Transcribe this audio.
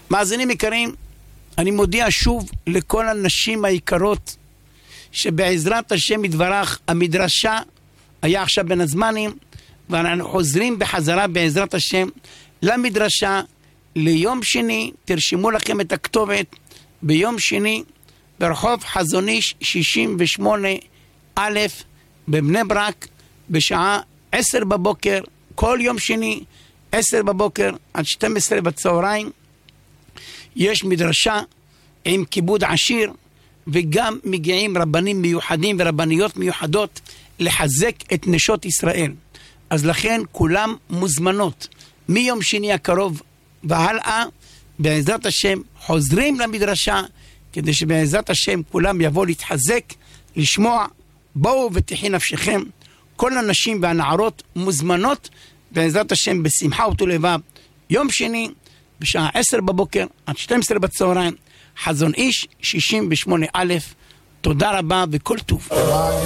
מאזינים יקרים, אני מודיע שוב לכל הנשים היקרות, שבעזרת השם יתברך, המדרשה היה עכשיו בין הזמנים, ואנחנו חוזרים בחזרה בעזרת השם למדרשה ליום שני. תרשמו לכם את הכתובת, ביום שני ברחוב חזון איש 68 א' בבני ברק, בשעה 10 בבוקר, כל יום שני 10 בבוקר עד 12 בצהריים. יש מדרשה עם כיבוד עשיר, וגם מגיעים רבנים מיוחדים ורבניות מיוחדות לחזק את נשות ישראל. אז לכן כולם מוזמנות מיום שני הקרוב והלאה, בעזרת השם חוזרים למדרשה, כדי שבעזרת השם כולם יבואו להתחזק, לשמוע. בואו ותחי נפשכם. כל הנשים והנערות מוזמנות בעזרת השם בשמחה ובטוב, יום שני בשעה 10 בבוקר עד 12 בצהריים, חזון איש 68 א'. תודה רבה וכל טוב.